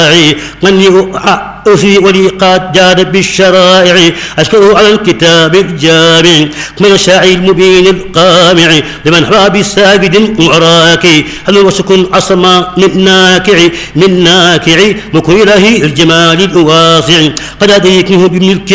من أفي ولي قد جاد بالشرائع أشكره على الكتاب الجامع من الشاعر المبين القامع لمن حوى بالساجد المعراك هل وسكن عصما من ناكع مكر إله الجمال الواسع قد أديكه بملك